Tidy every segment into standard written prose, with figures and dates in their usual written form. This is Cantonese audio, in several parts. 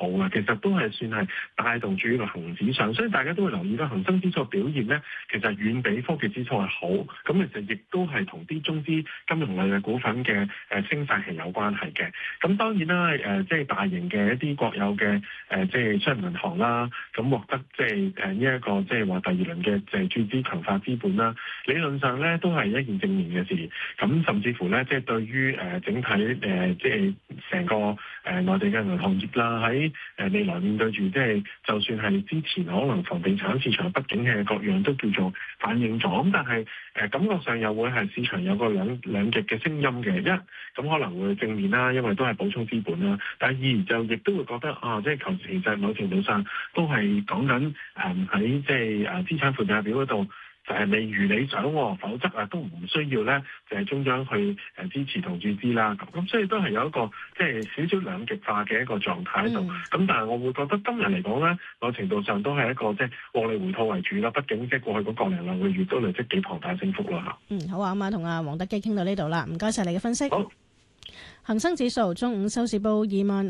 好嘅，其實都係算係帶動住呢個恆指上，所以大家都會留意到恒生指數表現咧，其實遠比科技指數係好，咁其實亦都係同啲中資金融類嘅股份嘅升勢係有關係嘅。咁當然啦，即係大型嘅一啲國有嘅即係商業銀行啦，咁獲得即係呢一個即係話第二輪嘅即係注資強化資本啦，理論上咧都係一件正面嘅事。咁甚至乎咧，即係對於整體即係成個內地嘅銀行業啦，喺未來面對住即係就算係之前可能房地產市場不景氣嘅各樣都叫做反映咗，咁但係感覺上又會係市場有個兩極嘅聲音嘅。一咁可能會正面啦，因為都係補充資本啦；第二就亦都會覺得即係求其實某程度上都係講緊喺即係資產負債表嗰度。就係未如理想，否則都唔需要咧，就係中央去支持同注資啦。咁所以都係有一個即係少少兩極化嘅一個狀態喺度。咁但係我會覺得今日嚟講咧，某程度上都係一個即係獲利回吐為主啦。畢竟即係過去嗰個零兩個月都累積幾龐大升幅啦嚇。 好啊，咁同阿黃德基傾到呢度啦，唔該晒你嘅分析。 好。 恒生指數中午收市報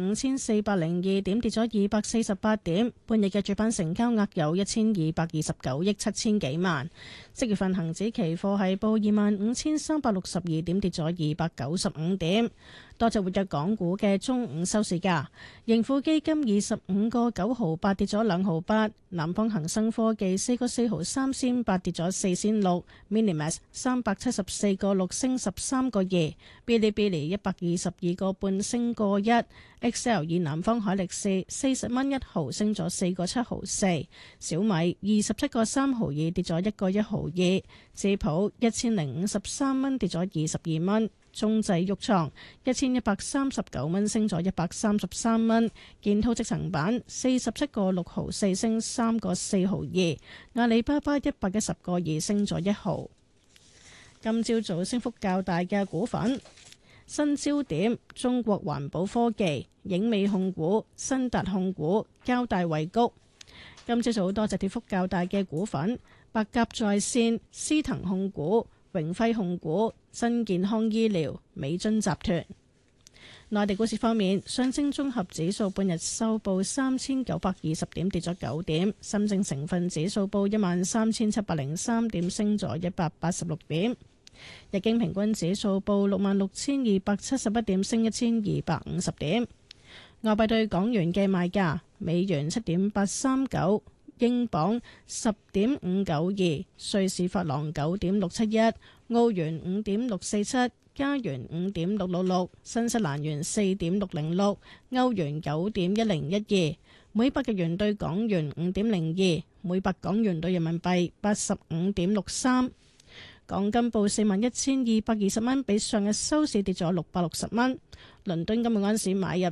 25,402點，跌咗248點。半日嘅主板成交額有1229億7千幾萬。即月份恒指期貨係報25,362點，跌咗295點。多隻活躍港股嘅中午收市價，盈富基金25個9毫8跌咗2毫8，南方恒生科技4個4毫3仙8跌咗4仙6，Minimax 374個6升13個2， Bilibili 122個半升個1，XL 以南方海力士40蚊1毫升咗4個7毫4，小米27個3毫2跌咗1個1毫2，智普1053蚊跌咗22蚊。中製鬱創1139蚊升咗133蚊，建滔積層板47個6毫4升3個4毫2，阿里巴巴110個2升咗1毫。今朝早升幅較大嘅股份：新焦點、中國環保科技、影美控股、新達控股、交大惠谷。今朝早好多隻跌幅較大嘅股份：百甲在線、思騰控股、榮輝控股、新健康醫療、美津集團。內地股市方面，上證綜合指數半日收報3920點，跌咗9點；深證成分指數報13703點，升咗186點；日經平均指數報66271點，升1250點。外幣對港元嘅賣價：美元7.839。英鎊10.592，瑞士法郎9.671，澳元5.647，加元5.666，新西蘭元4.606，歐元9.1012，每百日元對港元5.02，每百港元對人民幣85.63。港金報41,220蚊，比上日收市跌咗660蚊。倫敦今日晏市買入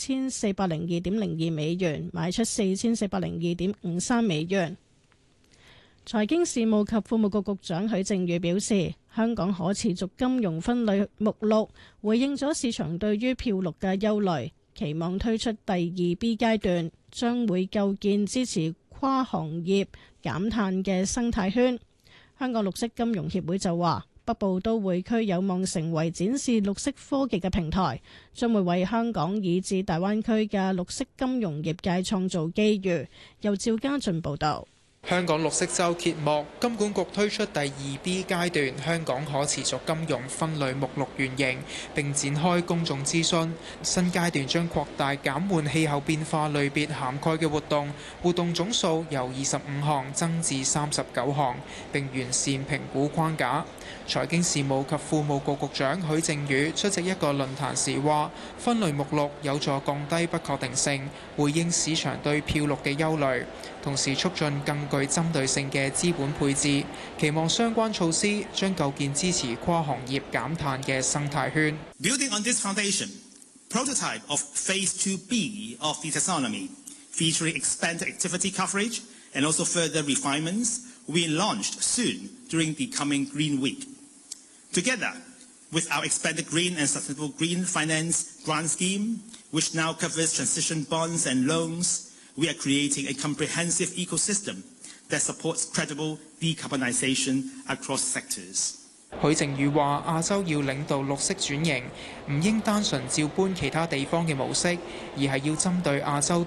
4402.02美元，賣出4402.53美元。財經事務及庫務局局長許正宇表示，香港可持續金融分類目錄回應咗市場對於漂綠嘅憂慮，期望推出第2 B 階段，將會構建支持跨行業減碳嘅生態圈。香港綠色金融協會就話，北部都會區有望成為展示綠色科技嘅平台，將會為香港以至大灣區嘅綠色金融業界創造機遇。由趙家俊報導。 香港綠色週揭幕，金管局推出第2 B 階段香港可持續金融分類目錄原型，並展開公眾諮詢。新階段將擴大減緩氣候變化類別涵蓋嘅活動，活動總數由25項增至39項，並完善評估框架。財經事務及庫務局局長許正宇出席一個論壇時話，分類目錄有助降低不確定性，回應市場對漂綠嘅憂慮，同時促進更具針對性嘅資本配置，期望相關措施將構建支持跨行業減碳嘅生態圈。 Building on this foundation, prototype of Phase 2B of the taxonomy, featuring expanded activity coverage and also further refinements, will be launched soon during the coming Green Week. Together with our expanded green and sustainable green finance grant scheme, which now covers transition bonds and loans, we are creating a comprehensive ecosystem that supports credible decarbonization across sectors. 許正宇話：亞洲要領導綠色轉型，唔應單純照搬其他地方嘅模式，而係要針對亞洲